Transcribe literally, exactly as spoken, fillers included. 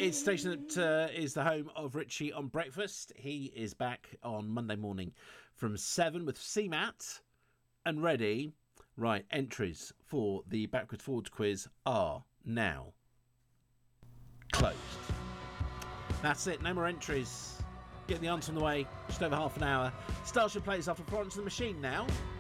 It's a station that uh, is the home of Richie on Breakfast. He is back on Monday morning from seven with C MAT and ready. Right, entries for the Backwards Forwards quiz are now closed. That's it, no more entries. Get the answer on the way, just over half an hour. Starship plays after Florence and the Machine now.